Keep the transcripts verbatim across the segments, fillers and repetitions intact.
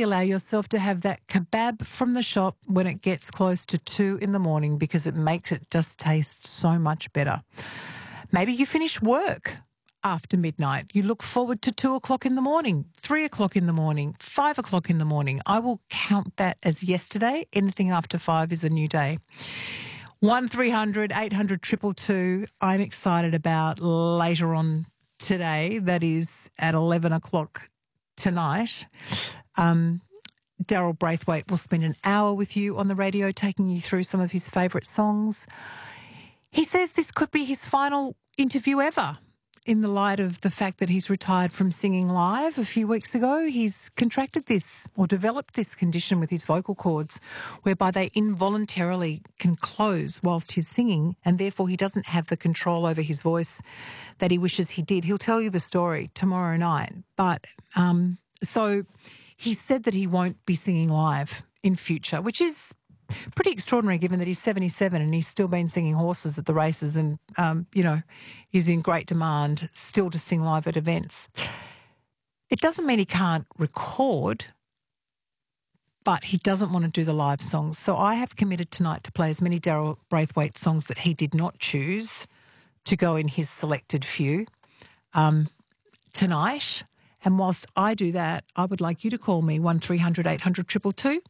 only allow yourself to have that kebab from the shop when it gets close to two in the morning because it makes it just taste so much better. Maybe you finish work after midnight. You look forward to two o'clock in the morning, three o'clock in the morning, five o'clock in the morning. I will count that as yesterday. Anything after five is a new day. one three hundred eight hundred two two two. I'm excited about later on today. That is at eleven o'clock tonight. Um, Daryl Braithwaite will spend an hour with you on the radio taking you through some of his favourite songs. He says this could be his final interview ever. In the light of the fact that he's retired from singing live a few weeks ago, he's contracted this or developed this condition with his vocal cords whereby they involuntarily can close whilst he's singing, and therefore he doesn't have the control over his voice that he wishes he did. He'll tell you the story tomorrow night. But um, so he said that he won't be singing live in future, which is pretty extraordinary given that he's seventy-seven and he's still been singing horses at the races and, um, you know, he's in great demand still to sing live at events. It doesn't mean he can't record, but he doesn't want to do the live songs. So I have committed tonight to play as many Daryl Braithwaite songs that he did not choose to go in his selected few um, tonight. And whilst I do that, I would like you to call me one three hundred eight hundred two two two.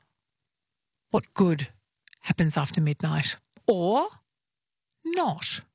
What good happens after midnight? Or not?